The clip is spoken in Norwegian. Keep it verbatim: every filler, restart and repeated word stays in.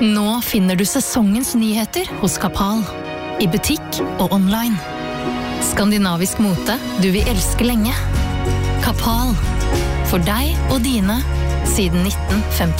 Nå finner du sesongens nyheter hos Kapal. I butikk og online. Skandinavisk mote du vil elske lenge. Kapal. For deg og dine siden nitten femti.